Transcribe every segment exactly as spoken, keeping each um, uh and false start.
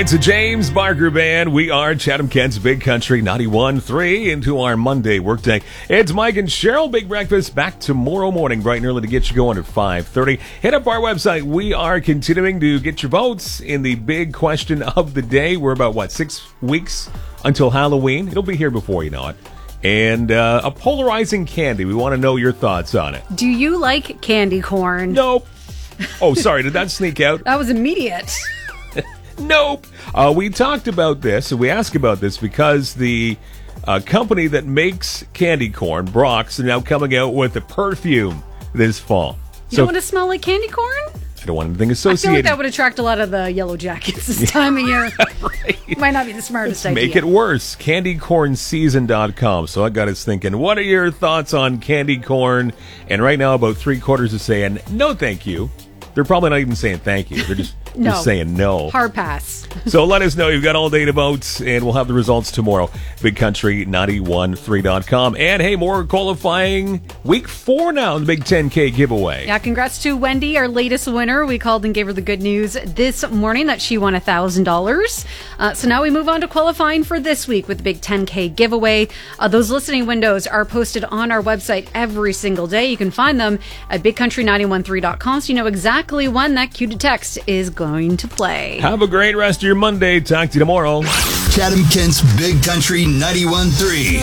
It's a James Barker Band. We are Chatham-Kent's Big Country ninety-one point three into our Monday workday. It's Mike and Cheryl. Big Breakfast back tomorrow morning, bright and early to get you going at five thirty. Hit up our website. We are continuing to get your votes in the big question of the day. We're about, what, six weeks until Halloween? It'll be here before you know it. And uh, a polarizing candy. We want to know your thoughts on it. Do you like candy corn? Nope. Oh, sorry. Did that sneak out? That was immediate. Nope. Uh, we talked about this, and we asked about this because the uh, company that makes candy corn, Brock's, are now coming out with a perfume this fall. You so, don't want to smell like candy corn? I don't want anything associated. I feel like that would attract a lot of the yellow jackets this time of year. Right. Might not be the smartest Let's idea. Make it worse. candy corn season dot com. So I got us thinking, what are your thoughts on candy corn? And right now, about three quarters are saying, no, thank you. They're probably not even saying thank you. They're just, no. just saying no. Hard pass. So let us know. You've got all day to vote, and we'll have the results tomorrow. big country ninety-one point three dot com. And, hey, more qualifying week four now in the Big ten K giveaway. Yeah, congrats to Wendy, our latest winner. We called and gave her the good news this morning that she won one thousand dollars. Uh, so now we move on to qualifying for this week with the Big ten K giveaway. Uh, those listening windows are posted on our website every single day. You can find them at big country ninety-one point three dot com so you know exactly when that cue to text is going to play. Have a great rest of your Monday. Talk to you tomorrow. Chatham-Kent's Big Country ninety-one point three.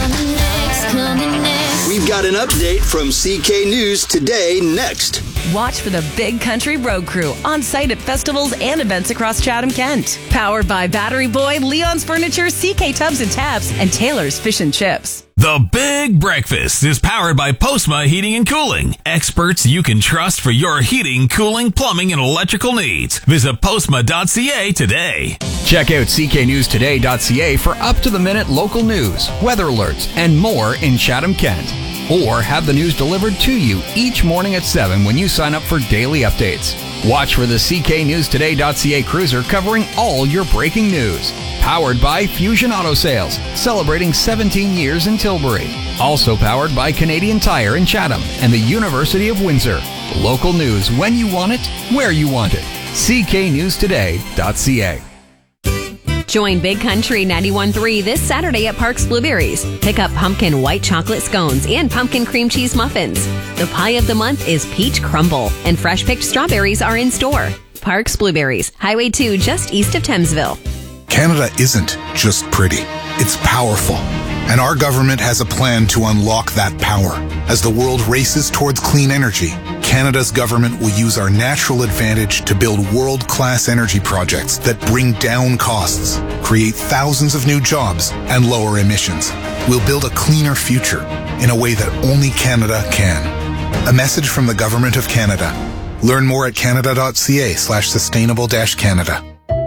We've got an update from C K News Today next. Watch for the Big Country Road Crew on site at festivals and events across Chatham-Kent. Powered by Battery Boy, Leon's Furniture, C K Tubs and Taps, and Taylor's Fish and Chips. The Big Breakfast is powered by Postma Heating and Cooling. Experts you can trust for your heating, cooling, plumbing, and electrical needs. Visit postma dot c a today. Check out c k news today dot c a for up-to-the-minute local news, weather alerts, and more in Chatham-Kent. Or have the news delivered to you each morning at seven when you sign up for daily updates. Watch for the c k news today dot c a cruiser covering all your breaking news. Powered by Fusion Auto Sales, celebrating seventeen years in Tilbury. Also powered by Canadian Tire in Chatham and the University of Windsor. Local news when you want it, where you want it. c k news today dot c a. Join Big Country ninety-one point three this Saturday at Parks Blueberries. Pick up pumpkin white chocolate scones and pumpkin cream cheese muffins. The pie of the month is peach crumble, and fresh picked strawberries are in store. Parks Blueberries, Highway two, just east of Thamesville. Canada isn't just pretty, it's powerful. And our government has a plan to unlock that power. As the world races towards clean energy, Canada's government will use our natural advantage to build world-class energy projects that bring down costs, create thousands of new jobs, and lower emissions. We'll build a cleaner future in a way that only Canada can. A message from the Government of Canada. Learn more at canada dot c a slash sustainable dash Canada.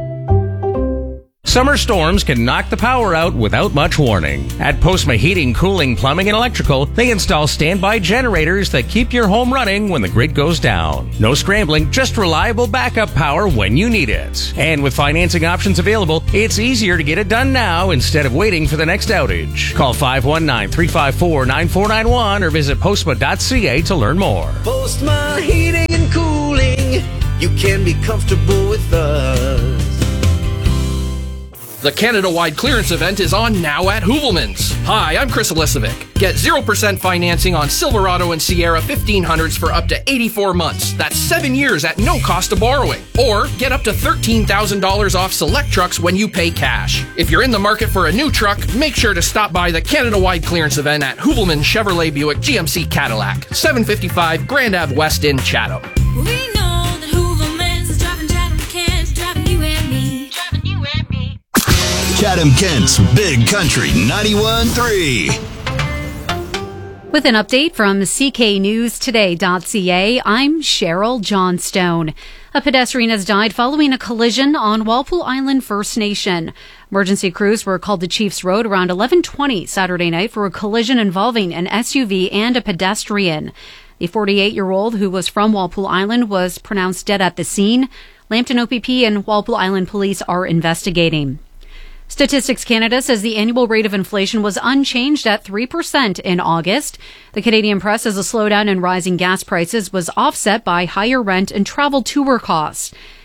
Summer storms can knock the power out without much warning. At Postma Heating, Cooling, Plumbing, and Electrical, they install standby generators that keep your home running when the grid goes down. No scrambling, just reliable backup power when you need it. And with financing options available, it's easier to get it done now instead of waiting for the next outage. Call five one nine, three five four, nine four nine one or visit postma dot c a to learn more. Postma Heating and Cooling, you can be comfortable with us. The Canada-wide clearance event is on now at Hoovelmans. Hi, I'm Chris Elisovic. Get zero percent financing on Silverado and Sierra fifteen hundreds for up to eighty-four months. That's seven years at no cost of borrowing. Or get up to thirteen thousand dollars off select trucks when you pay cash. If you're in the market for a new truck, make sure to stop by the Canada-wide clearance event at Hoovelmans Chevrolet Buick G M C Cadillac, seven fifty-five Grand Ave West in Chatham. We know that Hoovelmans is driving Chatham-Kent, driving you and me, driving you and me. Chatham-Kent's Big Country ninety-one point three. With an update from c k news today dot c a, I'm Cheryl Johnstone. A pedestrian has died following a collision on Walpole Island First Nation. Emergency crews were called to Chiefs Road around eleven twenty Saturday night for a collision involving an S U V and a pedestrian. The forty-eight-year-old, who was from Walpole Island, was pronounced dead at the scene. Lambton O P P and Walpole Island Police are investigating. Statistics Canada says the annual rate of inflation was unchanged at three percent in August. The Canadian press says a slowdown in rising gas prices was offset by higher rent and travel tour costs.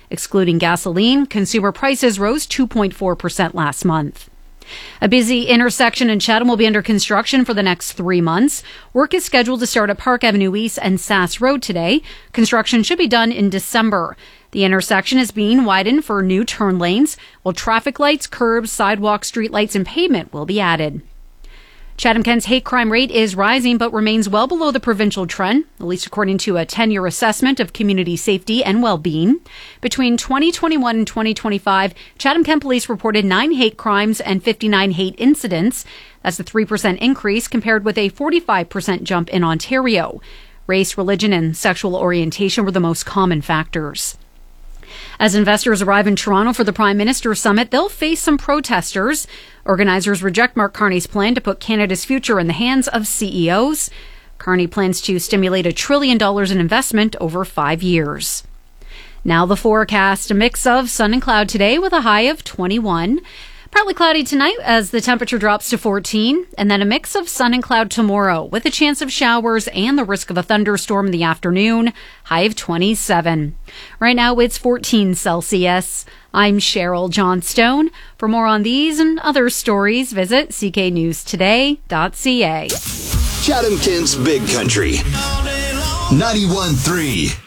Excluding gasoline, consumer prices rose two point four percent last month. A busy intersection in Chatham will be under construction for the next three months. Work is scheduled to start at Park Avenue East and Sass Road today. Construction should be done in December. The intersection is being widened for new turn lanes, while traffic lights, curbs, sidewalks, street lights, and pavement will be added. Chatham-Kent's hate crime rate is rising but remains well below the provincial trend, at least according to a ten-year assessment of community safety and well-being. Between twenty twenty-one and twenty twenty-five, Chatham-Kent police reported nine hate crimes and fifty-nine hate incidents. That's a three percent increase compared with a forty-five percent jump in Ontario. Race, religion, and sexual orientation were the most common factors. As investors arrive in Toronto for the Prime Minister Summit, they'll face some protesters. Organizers reject Mark Carney's plan to put Canada's future in the hands of C E Os. Carney plans to stimulate a trillion dollars in investment over five years. Now the forecast, a mix of sun and cloud today with a high of twenty-one. Partly cloudy tonight as the temperature drops to fourteen, and then a mix of sun and cloud tomorrow with a chance of showers and the risk of a thunderstorm in the afternoon, high of twenty-seven. Right now it's fourteen Celsius. I'm Cheryl Johnstone. For more on these and other stories, visit c k news today dot c a. Chatham-Kent's Big Country ninety-one point three.